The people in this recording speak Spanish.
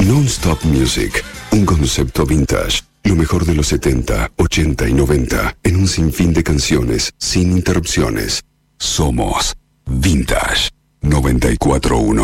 Non-Stop Music, un concepto vintage. Lo mejor de los 70, 80 y 90 en un sinfín de canciones sin interrupciones. Somos Vintage 94.1.